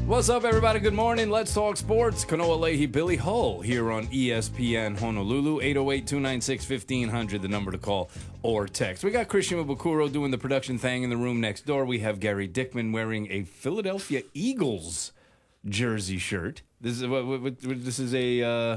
What's up, everybody? Good morning. Let's talk sports. Kanoa Leahy, Billy Hull here on ESPN Honolulu. 808-296-1500, the number to call or text. We got Christian Mabukuro doing the production thing in the room next door. We have Gary Dickman wearing a Philadelphia Eagles jersey shirt. This is a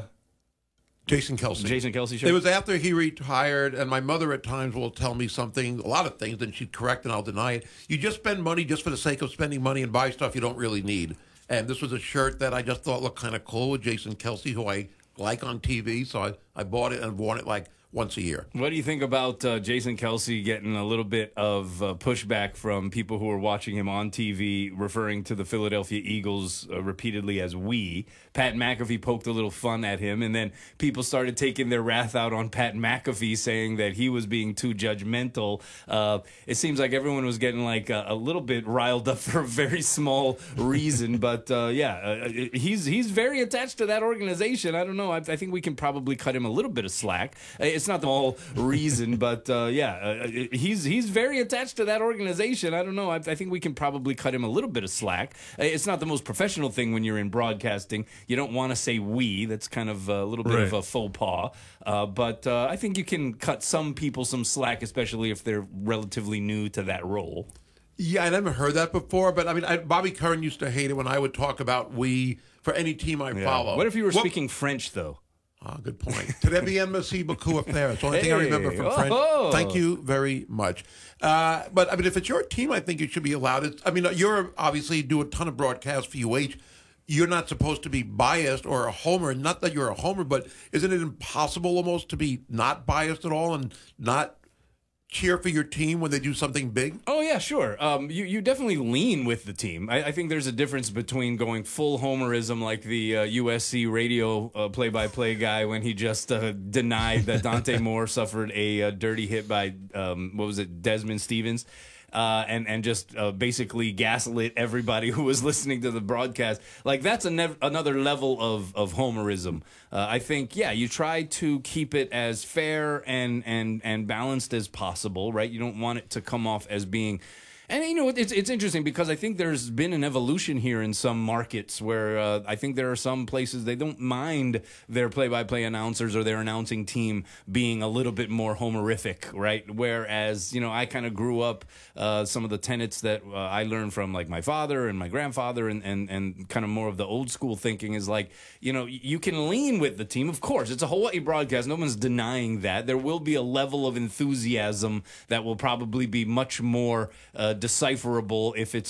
Jason Kelce. Jason Kelce shirt. It was after he retired, and my mother at times will tell me something, a lot of things, and she'd correct and I'll deny it. You just spend money just for the sake of spending money and buy stuff you don't really need. And this was a shirt that I just thought looked kind of cool with Jason Kelce, who I like on TV, so I bought it and worn it like once a year. What do you think about Jason Kelce getting a little bit of pushback from people who are watching him on TV, referring to the Philadelphia Eagles repeatedly as we? Pat McAfee poked a little fun at him, and then people started taking their wrath out on Pat McAfee, saying that he was being too judgmental. It seems like everyone was getting like a little bit riled up for a very small reason, but he's very attached to that organization. I don't know. I think we can probably cut him a little bit of slack. It's not the whole reason, but he's very attached to that organization. I don't know. I think we can probably cut him a little bit of slack. It's not the most professional thing when you're in broadcasting. You don't want to say we. That's kind of a little bit of a faux pas. But I think you can cut some people some slack, especially if they're relatively new to that role. Yeah, I never heard that before, but I mean, Bobby Curran used to hate it when I would talk about we for any team I follow. What if you were speaking French, though? Good point. Très bien, merci beaucoup faire. It's the only thing I remember from French. Thank you very much. But, I mean, if it's your team, I think you should be allowed. You're obviously do a ton of broadcasts for UH. You're not supposed to be biased or a homer. Not that you're a homer, but isn't it impossible almost to be not biased at all and not cheer for your team when they do something big? Oh, yeah, sure. You definitely lean with the team. I think there's a difference between going full homerism like the USC radio play-by-play guy when he just denied that Dante Moore suffered a dirty hit by, Desmond Stevens. And just basically gaslit everybody who was listening to the broadcast. Like, that's another level of homerism. I think, you try to keep it as fair and balanced as possible, right? You don't want it to come off as being... And, it's interesting because I think there's been an evolution here in some markets where I think there are some places they don't mind their play-by-play announcers or their announcing team being a little bit more homerific, right? Whereas, I kind of grew up some of the tenets that I learned from, like, my father and my grandfather and kind of more of the old school thinking is like, you can lean with the team. Of course, it's a Hawaii broadcast. No one's denying that. There will be a level of enthusiasm that will probably be much more decipherable if it's